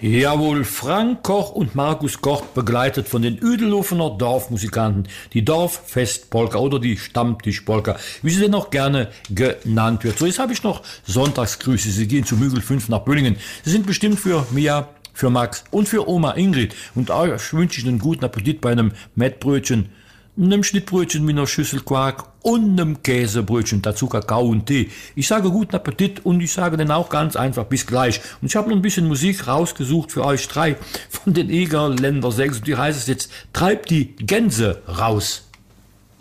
Jawohl, Frank Koch und Markus Koch, begleitet von den Udelhofener Dorfmusikanten, die Dorffestpolka oder die Stammtischpolka, wie sie denn auch gerne genannt wird. So, jetzt habe ich noch Sonntagsgrüße. Sie gehen zu Mügel 5 nach Böllingen. Sie sind bestimmt für Mia, für Max und für Oma Ingrid. Und euch wünsche ich einen guten Appetit bei einem Mettbrötchen, einem Schnittbrötchen mit einer Schüssel Quark und einem Käsebrötchen, dazu Kakao und Tee. Ich sage guten Appetit und ich sage dann auch ganz einfach bis gleich. Und ich habe noch ein bisschen Musik rausgesucht für euch drei von den Egerländer 6. Und die heißt es jetzt, treibt die Gänse raus.